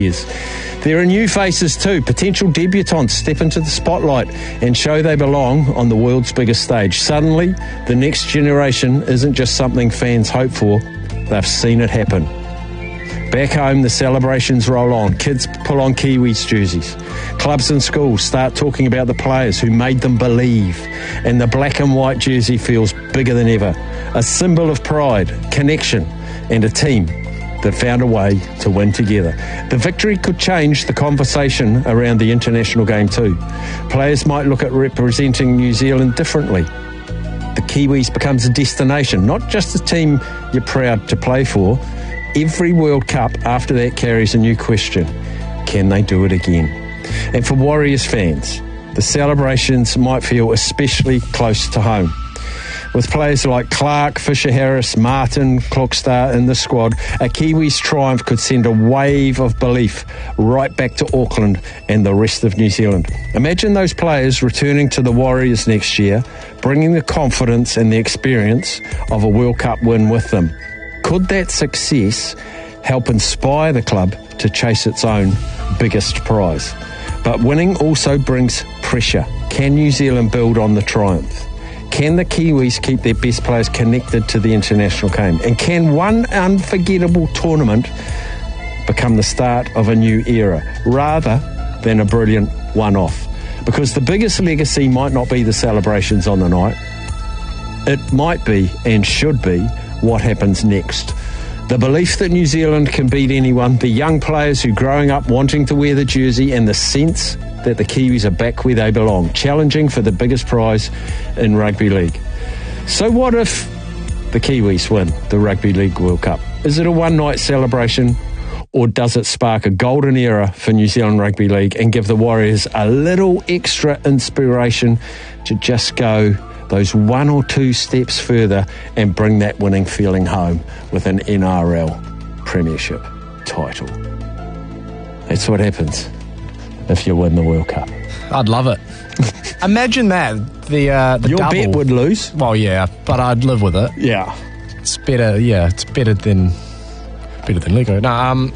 years. There are new faces too. Potential debutantes step into the spotlight and show they belong on the world's biggest stage. Suddenly, the next generation isn't just something fans hope for, they've seen it happen. Back home, the celebrations roll on. Kids pull on Kiwis jerseys. Clubs and schools start talking about the players who made them believe. And the black and white jersey feels bigger than ever. A symbol of pride, connection, and a team that found a way to win together. The victory could change the conversation around the international game too. Players might look at representing New Zealand differently. The Kiwis becomes a destination, not just a team you're proud to play for. Every World Cup after that carries a new question. Can they do it again? And for Warriors fans, the celebrations might feel especially close to home. With players like Clark, Fisher-Harris, Martin, Klokstad in the squad, a Kiwis triumph could send a wave of belief right back to Auckland and the rest of New Zealand. Imagine those players returning to the Warriors next year, bringing the confidence and the experience of a World Cup win with them. Could that success help inspire the club to chase its own biggest prize? But winning also brings pressure. Can New Zealand build on the triumph? Can the Kiwis keep their best players connected to the international game? And can one unforgettable tournament become the start of a new era rather than a brilliant one-off? Because the biggest legacy might not be the celebrations on the night. It might be and should be what happens next. The belief that New Zealand can beat anyone, the young players who growing up wanting to wear the jersey, and the sense that the Kiwis are back where they belong, challenging for the biggest prize in rugby league. So what if the Kiwis win the Rugby League World Cup? Is it a one-night celebration, or does it spark a golden era for New Zealand Rugby League and give the Warriors a little extra inspiration to just go those one or two steps further and bring that winning feeling home with an NRL Premiership title? That's what happens if you win the World Cup. I'd love it. Imagine that. The Your double. bet would lose. Well, yeah, but I'd live with it. Yeah. It's better. Yeah, it's better than Lego. No,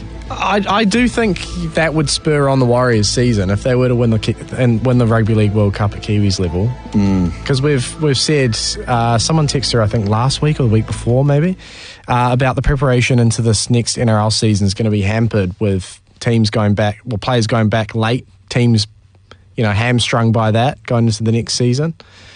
I do think that would spur on the Warriors' season if they were to win the Rugby League World Cup at Kiwis level. Because we've said, someone texted her, I think last week or the week before maybe, about the preparation into this next NRL season is going to be hampered with teams going back, well, players going back late, teams, hamstrung by that going into the next season.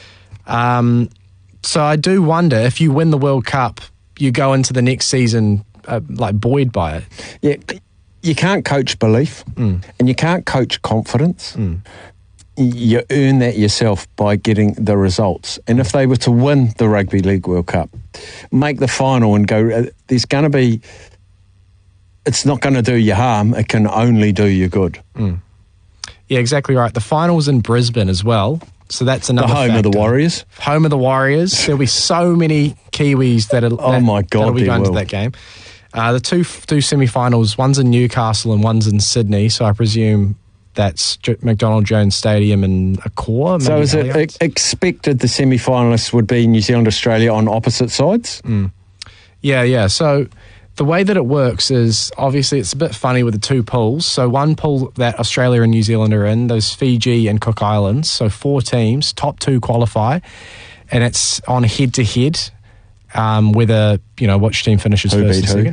So I do wonder if you win the World Cup, you go into the next season buoyed by it. Yeah, you can't coach belief and you can't coach confidence. You earn that yourself by getting the results. And if they were to win the Rugby League World Cup, make the final and go, there's going to be, it's not going to do you harm, it can only do you good. Yeah, exactly right. The final's in Brisbane as well. So that's another home factor. of the Warriors. Home of the Warriors. There'll be so many Kiwis that'll be going to that game. The two semi-finals, one's in Newcastle and one's in Sydney, so I presume that's McDonald Jones Stadium and Accor. So is it expected the semi-finalists would be New Zealand, Australia on opposite sides? Yeah. So the way that it works is, obviously it's a bit funny with the two pools. So one pool that Australia and New Zealand are in, those Fiji and Cook Islands, so 4 teams, top 2 qualify, and it's on head-to-head. Whether, which team finishes first and second.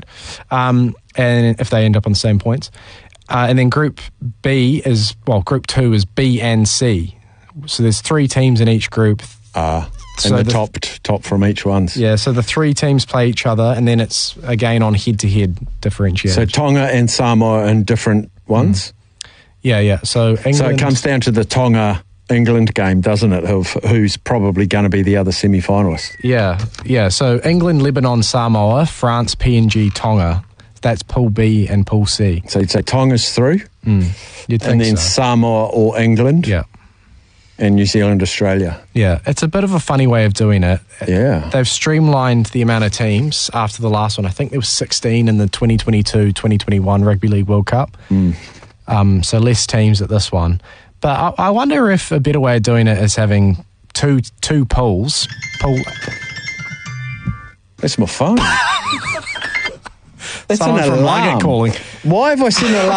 And if they end up on the same points. And then Group 2 is B and C. So there's 3 teams in each group. So and the top from each one. Yeah, so the 3 teams play each other, and then it's, again, on head-to-head differentiation. So Tonga and Samoa in different ones? Yeah. So England... So it comes down to the Tonga-England game, doesn't it, of who's probably going to be the other semi-finalist? Yeah. So England, Lebanon, Samoa, France, PNG, Tonga. That's Pool B and Pool C. So you'd say Tonga's through? You'd think and then so. Samoa or England? Yeah. And New Zealand, Australia. Yeah, it's a bit of a funny way of doing it. Yeah. They've streamlined the amount of teams after the last one. I think there was 16 in the 2022-2021 Rugby League World Cup. So less teams at this one. But I wonder if a better way of doing it is having two pools. That's my phone. That's Someone an from alarm. Margate calling. Why have I seen an alarm?